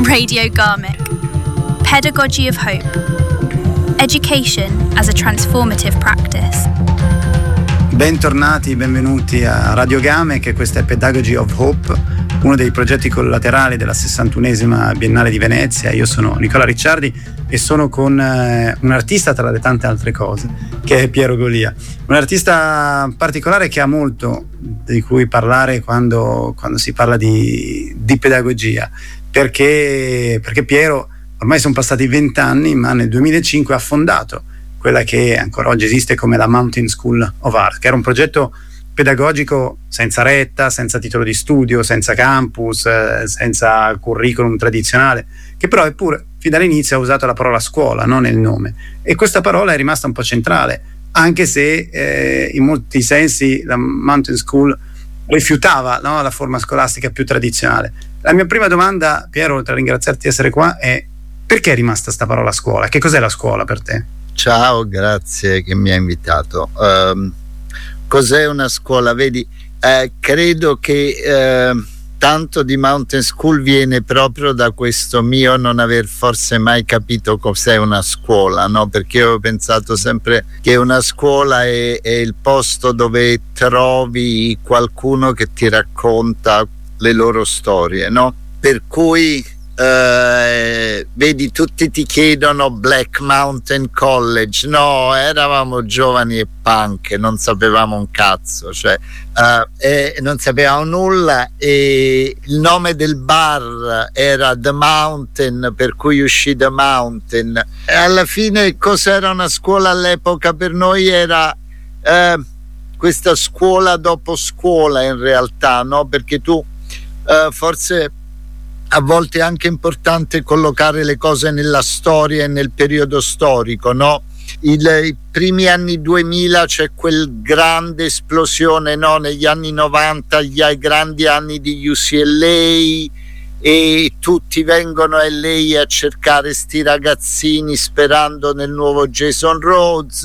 Radio Garmick. Pedagogy of Hope. Education as a transformative practice. Bentornati, benvenuti a Radio Garmick, questa è Pedagogy of Hope, uno dei progetti collaterali della 61esima Biennale di Venezia. Io sono Nicola Ricciardi e sono con un artista tra le tante altre cose, che è Piero Golia. Un artista particolare che ha molto di cui parlare quando si parla di pedagogia, perché Piero, ormai sono passati 20 anni, ma nel 2005 ha fondato quella che ancora oggi esiste come la Mountain School of Art, che era un progetto pedagogico senza retta, senza titolo di studio, senza campus, senza curriculum tradizionale, che però eppure fin dall'inizio ha usato la parola scuola, non nel nome, e questa parola è rimasta un po' centrale, anche se in molti sensi la Mountain School rifiutava, no, la forma scolastica più tradizionale. La mia prima domanda, Piero, oltre a ringraziarti di essere qua, è: perché è rimasta sta parola scuola? Che cos'è la scuola per te? Ciao, grazie che mi hai invitato. Cos'è una scuola? Vedi, credo che tanto di Mountain School viene proprio da questo mio non aver forse mai capito cos'è una scuola, no? Perché io ho pensato sempre che una scuola è il posto dove trovi qualcuno che ti racconta le loro storie, no? Per cui vedi, tutti ti chiedono Black Mountain College. No, eravamo giovani e punk, non sapevamo un cazzo, cioè non sapevamo nulla, e il nome del bar era The Mountain, per cui uscì The Mountain. E alla fine cos'era una scuola all'epoca? Per noi era questa scuola dopo scuola, in realtà, no? Perché tu forse a volte è anche importante collocare le cose nella storia e nel periodo storico, no? I primi anni 2000 c'è quel grande esplosione, no? Negli anni 90, gli grandi anni di UCLA, e tutti vengono a LA a cercare sti ragazzini sperando nel nuovo Jason Rhodes,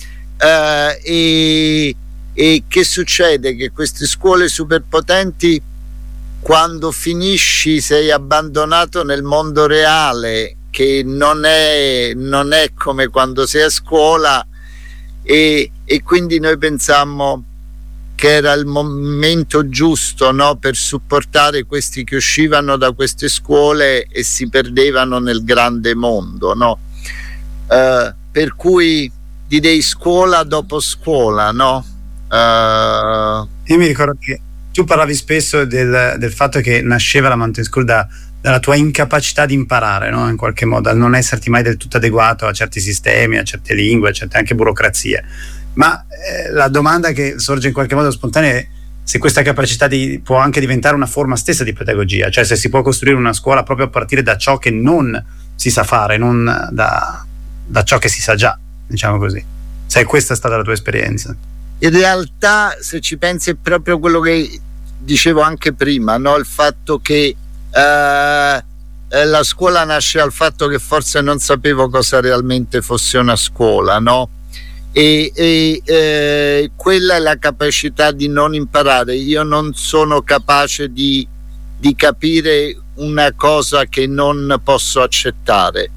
e che succede? Che queste scuole superpotenti, quando finisci sei abbandonato nel mondo reale, che non è come quando sei a scuola, e quindi noi pensammo che era il momento giusto, no, per supportare questi che uscivano da queste scuole e si perdevano nel grande mondo, no? Per cui direi scuola dopo scuola, no? Io mi ricordo che tu parlavi spesso del fatto che nasceva la Mountain School dalla tua incapacità di imparare, no? In qualche modo, al non esserti mai del tutto adeguato a certi sistemi, a certe lingue, a certe anche burocrazie. Ma la domanda che sorge in qualche modo spontanea è se questa capacità può anche diventare una forma stessa di pedagogia, cioè se si può costruire una scuola proprio a partire da ciò che non si sa fare, non da ciò che si sa già, diciamo così. Se questa è stata la tua esperienza. In realtà, se ci pensi, è proprio quello che dicevo anche prima, no? Il fatto che la scuola nasce dal fatto che forse non sapevo cosa realmente fosse una scuola, no? E quella è la capacità di non imparare. Io non sono capace di capire una cosa che non posso accettare,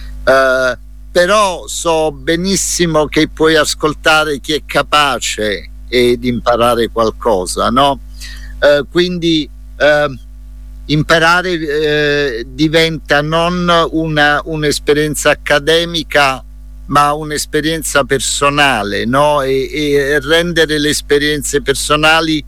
però so benissimo che puoi ascoltare chi è capace ed imparare qualcosa, no? Quindi imparare diventa non un'esperienza accademica, ma un'esperienza personale, no? E rendere le esperienze personali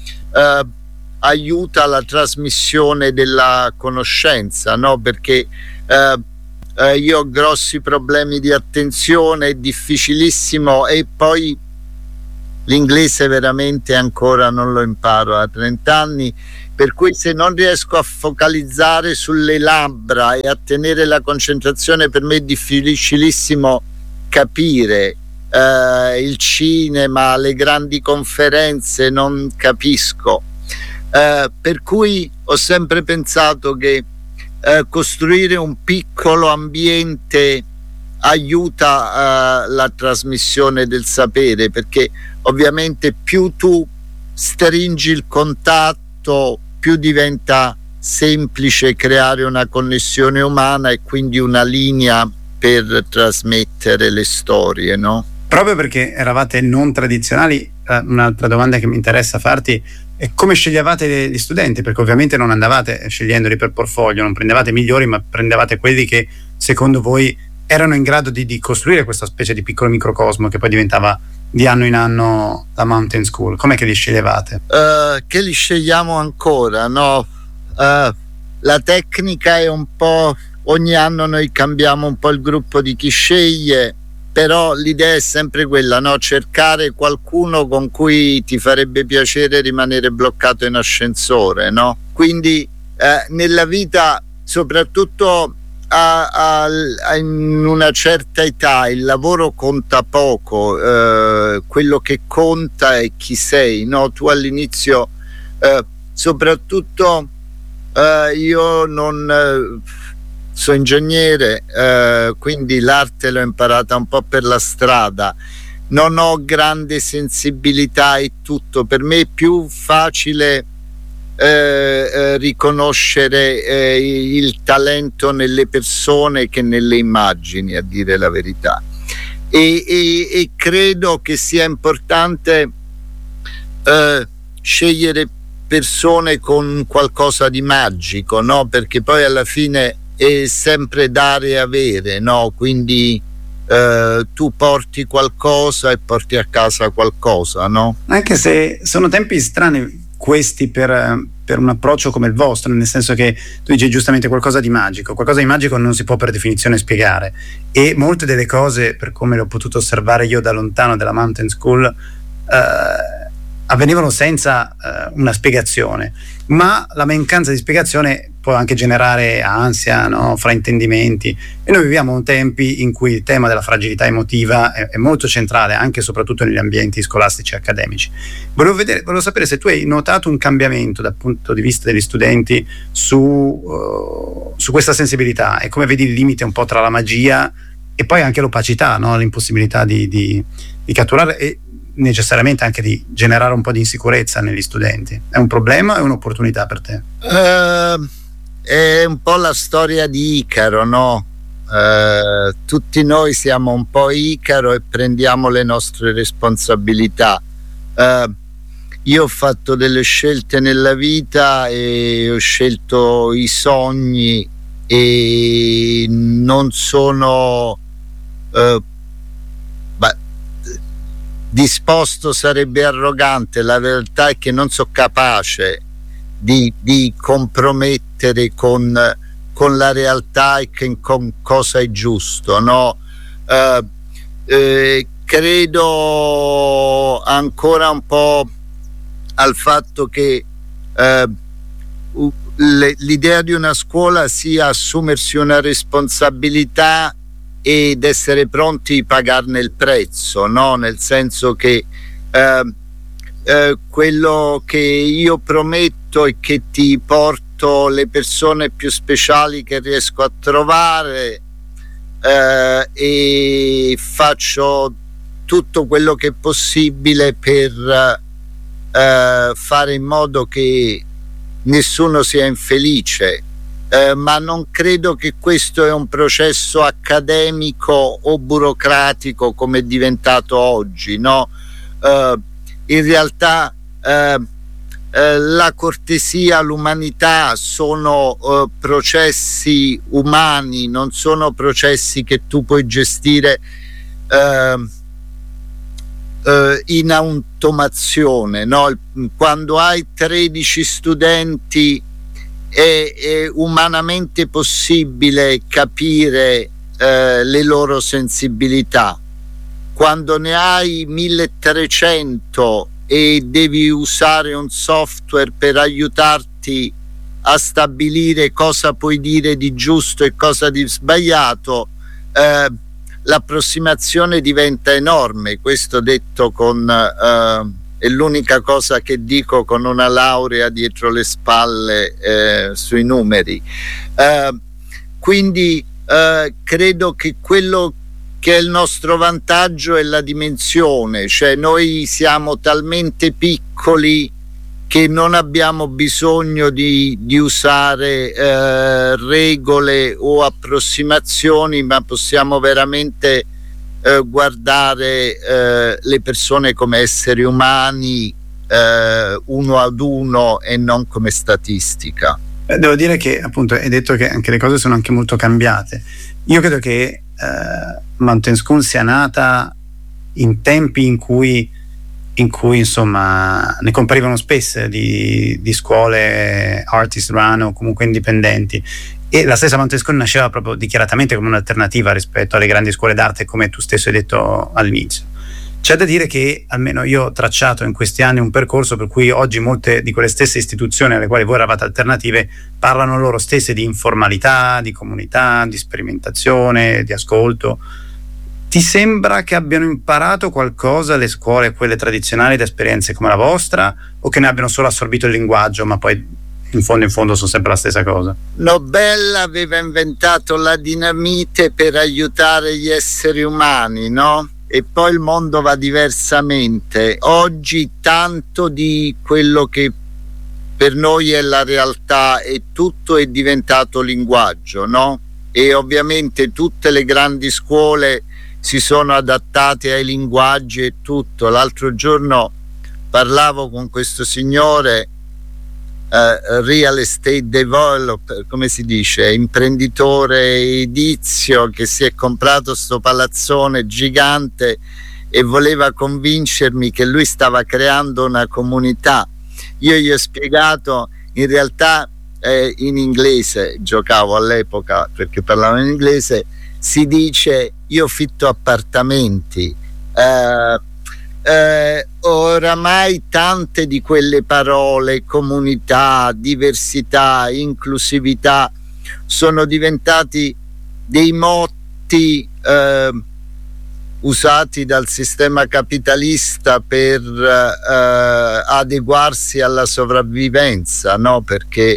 aiuta la trasmissione della conoscenza, no? Perché io ho grossi problemi di attenzione, è difficilissimo, e poi l'inglese veramente ancora non lo imparo a 30 anni, per cui se non riesco a focalizzare sulle labbra e a tenere la concentrazione, per me è difficilissimo capire il cinema, le grandi conferenze, non capisco, per cui ho sempre pensato che costruire un piccolo ambiente aiuta la trasmissione del sapere, perché ovviamente più tu stringi il contatto, più diventa semplice creare una connessione umana e quindi una linea per trasmettere le storie, no? Proprio perché eravate non tradizionali, un'altra domanda che mi interessa farti è come sceglievate gli studenti, perché ovviamente non andavate scegliendoli per portfolio, non prendevate i migliori, ma prendevate quelli che secondo voi erano in grado di costruire questa specie di piccolo microcosmo che poi diventava di anno in anno la Mountain School. Com'è che li sceglievate? Che li scegliamo ancora, no? La tecnica è un po', ogni anno noi cambiamo un po' il gruppo di chi sceglie, però l'idea è sempre quella, no? Cercare qualcuno con cui ti farebbe piacere rimanere bloccato in ascensore, no? Quindi nella vita, soprattutto in una certa età, il lavoro conta poco, quello che conta è chi sei, no? Tu all'inizio, soprattutto io non sono ingegnere, quindi l'arte l'ho imparata un po' per la strada, non ho grande sensibilità e tutto, per me è più facile riconoscere il talento nelle persone che nelle immagini, a dire la verità, e credo che sia importante scegliere persone con qualcosa di magico, no? Perché poi alla fine è sempre dare e avere, no? Quindi tu porti qualcosa e porti a casa qualcosa, no? Anche se sono tempi strani questi per un approccio come il vostro, nel senso che tu dici giustamente qualcosa di magico non si può per definizione spiegare, e molte delle cose, per come l'ho potuto osservare io da lontano della Mountain School, avvenivano senza una spiegazione, ma la mancanza di spiegazione può anche generare ansia, no? Fraintendimenti, e noi viviamo tempi in cui il tema della fragilità emotiva è molto centrale, anche e soprattutto negli ambienti scolastici e accademici. Volevo sapere se tu hai notato un cambiamento dal punto di vista degli studenti su questa sensibilità, e come vedi il limite un po' tra la magia e poi anche l'opacità, no? L'impossibilità di catturare e necessariamente anche di generare un po' di insicurezza negli studenti. È un problema o è un'opportunità per te? È un po' la storia di Icaro, no? Tutti noi siamo un po' Icaro e prendiamo le nostre responsabilità. Io ho fatto delle scelte nella vita e ho scelto i sogni e non sono disposto, sarebbe arrogante, la realtà è che non sono capace di compromettere con la realtà e con cosa è giusto, no? Credo ancora un po' al fatto che l'idea di una scuola sia assumersi una responsabilità ed essere pronti a pagarne il prezzo, no? Nel senso che quello che io prometto è che ti porto le persone più speciali che riesco a trovare, e faccio tutto quello che è possibile per fare in modo che nessuno sia infelice. Ma non credo che questo è un processo accademico o burocratico come è diventato oggi, no? In realtà la cortesia, l'umanità sono processi umani, non sono processi che tu puoi gestire in automazione, no? Quando hai 13 studenti è umanamente possibile capire le loro sensibilità. Quando ne hai 1300 e devi usare un software per aiutarti a stabilire cosa puoi dire di giusto e cosa di sbagliato, l'approssimazione diventa enorme. Questo detto è l'unica cosa che dico con una laurea dietro le spalle sui numeri. Quindi credo che quello che è il nostro vantaggio è la dimensione, cioè noi siamo talmente piccoli che non abbiamo bisogno di usare regole o approssimazioni, ma possiamo veramente guardare le persone come esseri umani, uno ad uno, e non come statistica. Devo dire che appunto hai detto che anche le cose sono anche molto cambiate. Io credo che Mountain School sia nata in tempi in cui insomma ne comparivano spesse di scuole artist run o comunque indipendenti, e la stessa Mountain School nasceva proprio dichiaratamente come un'alternativa rispetto alle grandi scuole d'arte, come tu stesso hai detto all'inizio. C'è da dire che almeno io ho tracciato in questi anni un percorso per cui oggi molte di quelle stesse istituzioni alle quali voi eravate alternative parlano loro stesse di informalità, di comunità, di sperimentazione, di ascolto. Ti sembra che abbiano imparato qualcosa le scuole, quelle tradizionali, da esperienze come la vostra, o che ne abbiano solo assorbito il linguaggio, ma poi in fondo sono sempre la stessa cosa? Nobel aveva inventato la dinamite per aiutare gli esseri umani, no? E poi il mondo va diversamente. Oggi tanto di quello che per noi è la realtà e tutto è diventato linguaggio, no? E ovviamente tutte le grandi scuole si sono adattate ai linguaggi e tutto. L'altro giorno parlavo con questo signore, real estate developer, come si dice, imprenditore edizio, che si è comprato sto palazzone gigante e voleva convincermi che lui stava creando una comunità. Io gli ho spiegato, in realtà in inglese, giocavo all'epoca perché parlavo in inglese, si dice io fitto appartamenti. Oramai tante di quelle parole, comunità, diversità, inclusività, sono diventati dei motti usati dal sistema capitalista per adeguarsi alla sopravvivenza, no? Perché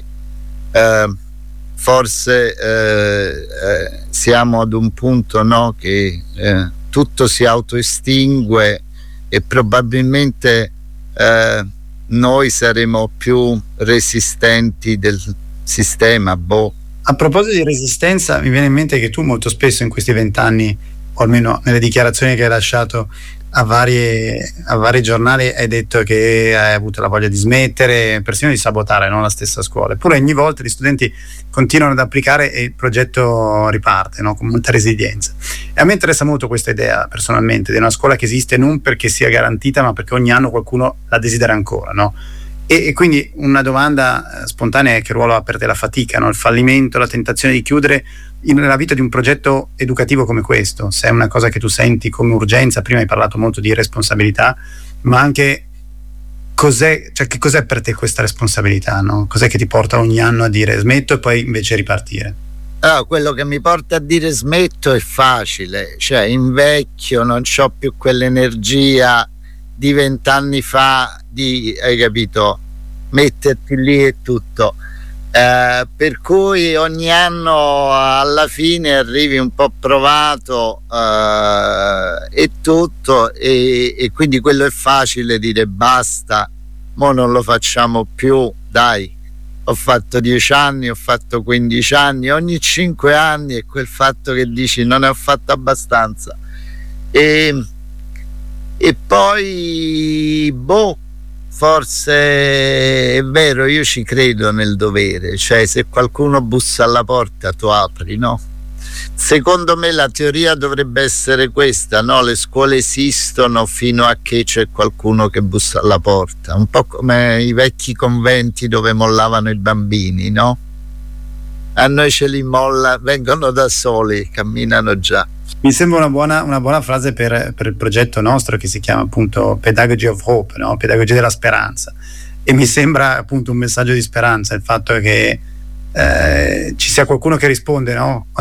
forse siamo ad un punto, no, che tutto si autoestingue e probabilmente noi saremo più resistenti del sistema. A proposito di resistenza, mi viene in mente che tu molto spesso in questi 20 anni, o almeno nelle dichiarazioni che hai lasciato a vari giornali, hai detto che hai avuto la voglia di smettere, persino di sabotare, no, la stessa scuola. Eppure ogni volta gli studenti continuano ad applicare e il progetto riparte, no, con molta resilienza. E a me interessa molto questa idea personalmente di una scuola che esiste non perché sia garantita, ma perché ogni anno qualcuno la desidera ancora, no? E quindi una domanda spontanea è: che ruolo ha per te la fatica, no? Il fallimento, la tentazione di chiudere nella vita di un progetto educativo come questo? Se è una cosa che tu senti come urgenza, prima hai parlato molto di responsabilità, ma anche che cos'è per te questa responsabilità, no? Cos'è che ti porta ogni anno a dire smetto e poi invece ripartire? Quello che mi porta a dire smetto è facile, cioè invecchio, non c'ho più quell'energia di 20 anni fa hai capito, metterti lì e tutto. Per cui ogni anno alla fine arrivi un po' provato e tutto, e quindi quello è facile dire basta, mo non lo facciamo più, dai, ho fatto 10 anni, ho fatto 15 anni, ogni 5 anni è quel fatto che dici non ne ho fatto abbastanza, e poi forse è vero, io ci credo nel dovere, cioè se qualcuno bussa alla porta tu apri, no? Secondo me la teoria dovrebbe essere questa, no? Le scuole esistono fino a che c'è qualcuno che bussa alla porta, un po' come i vecchi conventi dove mollavano i bambini, no? A noi ce li molla, vengono da soli, camminano già. Mi sembra una buona frase per il progetto nostro, che si chiama appunto Pedagogy of Hope, no? Pedagogia della speranza, e mi sembra appunto un messaggio di speranza il fatto che ci sia qualcuno che risponde, no?